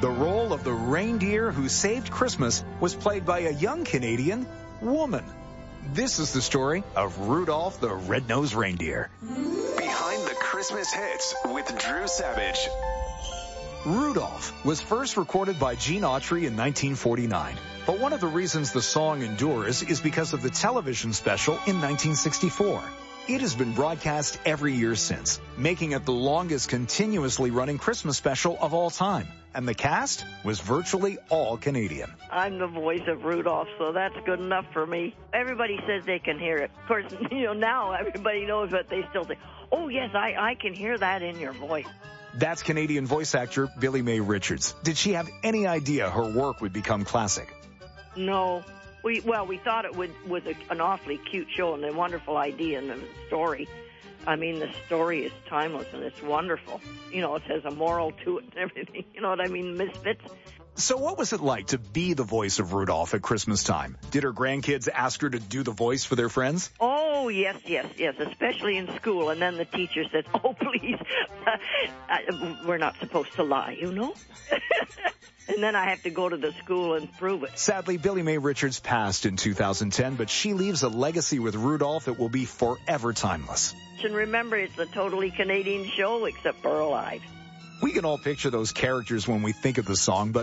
The role of the reindeer who saved Christmas was played by a young Canadian woman. This is the story of Rudolph the Red-Nosed Reindeer. Behind the Christmas hits with Drew Savage. Rudolph was first recorded by Gene Autry in 1949. But one of the reasons the song endures is because of the television special in 1964. It has been broadcast every year since, making it the longest continuously running Christmas special of all time. And the cast was virtually all Canadian. I'm the voice of Rudolph, so that's good enough for me. Everybody says they can hear it. Of course, now everybody knows, but they still say, oh, yes, I can hear that in your voice. That's Canadian voice actor Billie Mae Richards. Did she have any idea her work would become classic? No. We thought it was an awfully cute show and a wonderful idea and the story. I mean, the story is timeless and it's wonderful. It has a moral to it and everything. You know what I mean? Misfits. So what was it like to be the voice of Rudolph at Christmas time? Did her grandkids ask her to do the voice for their friends? Oh, yes, especially in school. And then the teacher said, oh, please, we're not supposed to lie, And then I have to go to the school and prove it. Sadly, Billie Mae Richards passed in 2010, but she leaves a legacy with Rudolph that will be forever timeless. And remember, it's a totally Canadian show except for alive. We can all picture those characters when we think of the song, but